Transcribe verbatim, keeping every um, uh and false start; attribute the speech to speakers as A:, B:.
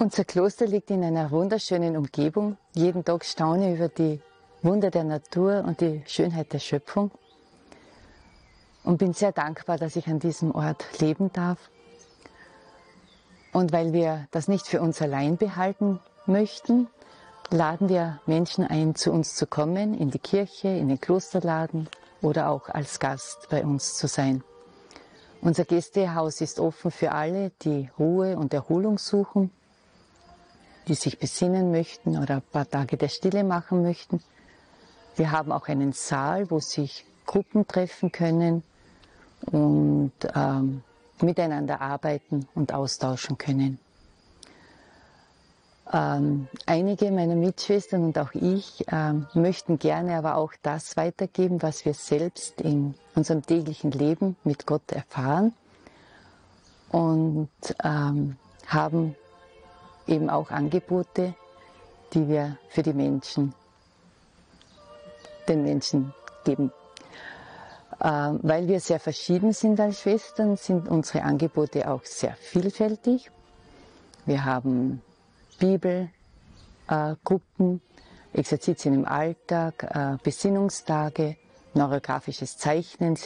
A: Unser Kloster liegt in einer wunderschönen Umgebung. Jeden Tag staune ich über die Wunder der Natur und die Schönheit der Schöpfung. Und bin sehr dankbar, dass ich an diesem Ort leben darf. Und weil wir das nicht für uns allein behalten möchten, laden wir Menschen ein, zu uns zu kommen, in die Kirche, in den Klosterladen oder auch als Gast bei uns zu sein. Unser Gästehaus ist offen für alle, die Ruhe und Erholung suchen, die sich besinnen möchten oder ein paar Tage der Stille machen möchten. Wir haben auch einen Saal, wo sich Gruppen treffen können und ähm, miteinander arbeiten und austauschen können. Ähm, einige meiner Mitschwestern und auch ich ähm, möchten gerne aber auch das weitergeben, was wir selbst in unserem täglichen Leben mit Gott erfahren und ähm, haben eben auch Angebote, die wir für die Menschen, den Menschen geben. Ähm, weil wir sehr verschieden sind als Schwestern, sind unsere Angebote auch sehr vielfältig. Wir haben Bibelgruppen, äh, Exerzitien im Alltag, äh, Besinnungstage, neurografisches Zeichnen,